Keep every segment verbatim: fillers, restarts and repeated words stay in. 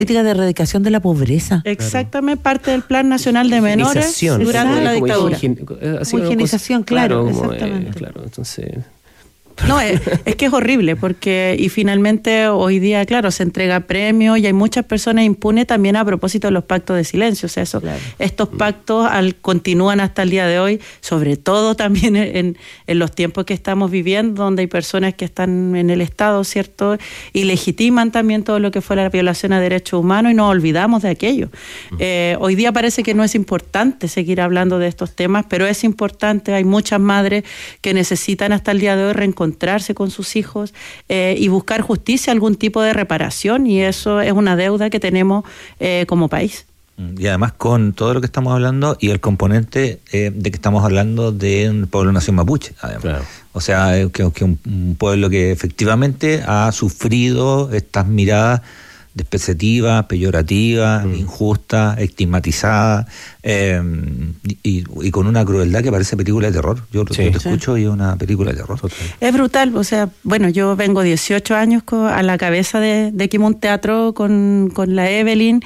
política de erradicación de la pobreza. Exactamente, claro. Parte del Plan Nacional de Menores durante la dictadura. Higienización, claro, claro, exactamente. Eh, claro, entonces... No, es, es que es horrible porque, y finalmente hoy día, claro, se entrega premios y hay muchas personas impunes también a propósito de los pactos de silencio. O sea, eso, claro. Estos pactos al, continúan hasta el día de hoy, sobre todo también en, en los tiempos que estamos viviendo, donde hay personas que están en el Estado, ¿cierto? Y legitiman también todo lo que fue la violación a derechos humanos y nos olvidamos de aquello. Uh-huh. Eh, hoy día parece que no es importante seguir hablando de estos temas, pero es importante. Hay muchas madres que necesitan hasta el día de hoy reencontrarse encontrarse con sus hijos eh, y buscar justicia, algún tipo de reparación, y eso es una deuda que tenemos eh, como país. Y además con todo lo que estamos hablando y el componente eh, de que estamos hablando de un pueblo nación mapuche, además. Claro. O sea, que, que un, un pueblo que efectivamente ha sufrido estas miradas despreciativa, peyorativa, mm. injusta, estigmatizada, eh, y, y con una crueldad que parece película de terror. Yo, sí, yo te sí. escucho y es una película de terror. Es brutal, o sea, bueno, yo vengo dieciocho años con, a la cabeza de, de Quimón Teatro con, con la Evelyn,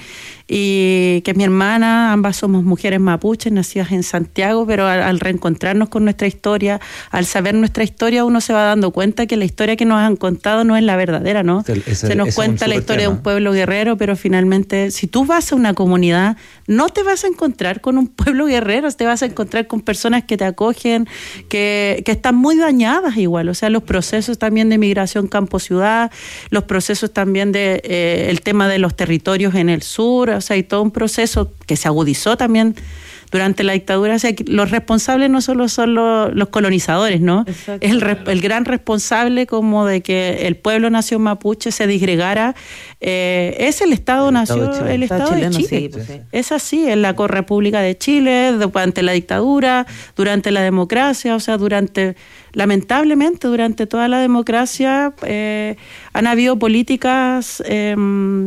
y que es mi hermana, ambas somos mujeres mapuches, nacidas en Santiago, pero al, al reencontrarnos con nuestra historia, al saber nuestra historia, uno se va dando cuenta que la historia que nos han contado no es la verdadera, ¿no? Ese, ese, se nos cuenta la historia tema. de un pueblo guerrero, pero finalmente, si tú vas a una comunidad, no te vas a encontrar con un pueblo guerrero, te vas a encontrar con personas que te acogen, que, que están muy dañadas igual, o sea, los procesos también de migración campo-ciudad, los procesos también de eh, el tema de los territorios en el sur, o sea, hay todo un proceso que se agudizó también durante la dictadura. O sea, los responsables no solo son los, los colonizadores, ¿no? Es el, el gran responsable como de que el pueblo nación mapuche se disgregara. Eh, es el Estado nació, el Estado de Chile. Sí, pues, sí. Es así, en la Correpública de Chile, durante la dictadura, durante la democracia, o sea, durante... Lamentablemente, durante toda la democracia eh, han habido políticas... Eh,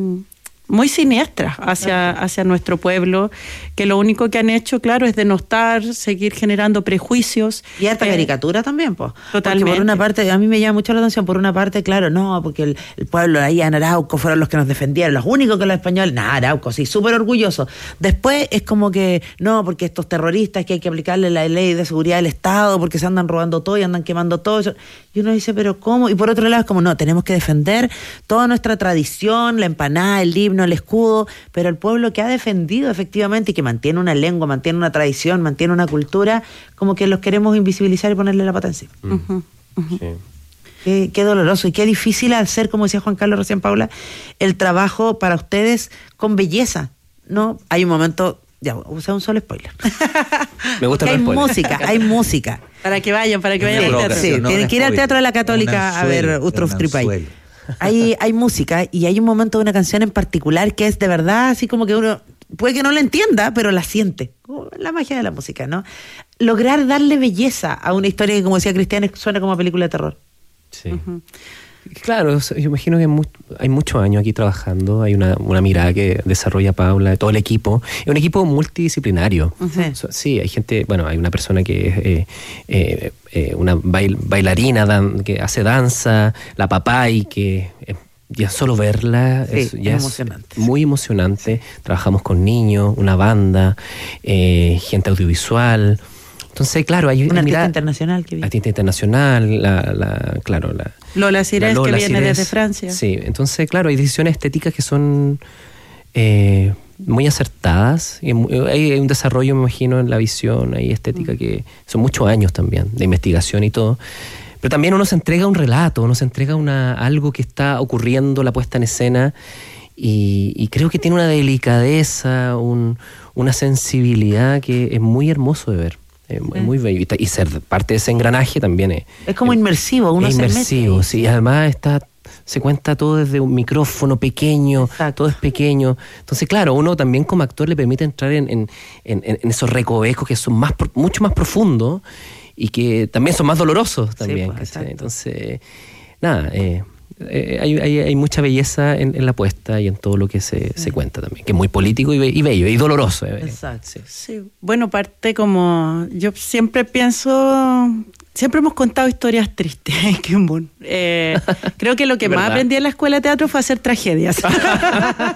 muy siniestras hacia, hacia nuestro pueblo, que lo único que han hecho, claro, es denostar, seguir generando prejuicios. Y harta eh, caricatura también, pues. Totalmente. Porque por una parte, a mí me llama mucho la atención, por una parte, claro, no, porque el, el pueblo ahí en Arauco fueron los que nos defendieron, los únicos que los españoles, nada, Arauco, sí, súper orgulloso. Después es como que, no, porque estos terroristas que hay que aplicarle la ley de seguridad del Estado, porque se andan robando todo y andan quemando todo eso. Y uno dice, pero ¿cómo? Y por otro lado es como, no, tenemos que defender toda nuestra tradición, la empanada, el himno, el escudo, pero el pueblo que ha defendido efectivamente y que mantiene una lengua, mantiene una tradición, mantiene una cultura, como que los queremos invisibilizar y ponerle la pata encima. Mm. Uh-huh, uh-huh. Sí. Qué, qué doloroso y qué difícil hacer, como decía Juan Carlos recién, Paula, el trabajo para ustedes con belleza, ¿no? Hay un momento, ya, o sea, un solo spoiler. Me gusta el hay spoiler. música, hay música. Para que vayan, para que vayan al teatro. Sí, no, tienen que ir al Teatro de la Católica a ver Ustruf Tripay. Hay, hay música y hay un momento de una canción en particular que es de verdad así como que uno puede que no la entienda, pero la siente. Como la magia de la música, ¿no? Lograr darle belleza a una historia que, como decía Cristian, suena como película de terror. Sí. Uh-huh. Claro, yo imagino que mu- hay muchos años aquí trabajando, hay una, una mirada que desarrolla Paula, todo el equipo, es un equipo multidisciplinario. Uh-huh. So, sí, hay gente, bueno, hay una persona que es eh, eh, eh, una bail, bailarina dan, que hace danza, la papay, que eh, ya solo verla sí, es, ya es es emocionante. Muy emocionante. Trabajamos con niños, una banda, eh, gente audiovisual. Entonces, claro, hay un una artista mirada, internacional que viene. Artista internacional, la, la, claro, la Lola Cires, Lola que viene Cires, desde Francia. Sí, entonces, claro, hay decisiones estéticas que son eh, muy acertadas. Y hay, hay un desarrollo, me imagino, en la visión, hay estética que son muchos años también de investigación y todo. Pero también uno se entrega un relato, uno se entrega una, algo que está ocurriendo, la puesta en escena, y, y creo que tiene una delicadeza, un, una sensibilidad que es muy hermoso de ver. Es sí. muy bello. Y ser parte de ese engranaje también es... Es como es, inmersivo, uno es se inmersivo, mete. Sí. Y además está, se cuenta todo desde un micrófono pequeño, exacto. Todo es pequeño. Entonces, claro, uno también como actor le permite entrar en, en, en, en esos recovecos que son más mucho más profundos y que también son más dolorosos también. Sí, pues, entonces, nada... Eh, Eh, hay, hay, hay mucha belleza en, en la puesta y en todo lo que se, sí. se cuenta también, que es muy político y, be- y bello y doloroso. Eh. Exacto. Sí. Sí. Bueno, parte como yo siempre pienso, siempre hemos contado historias tristes. eh, creo que lo que más aprendí en la escuela de teatro fue hacer tragedias.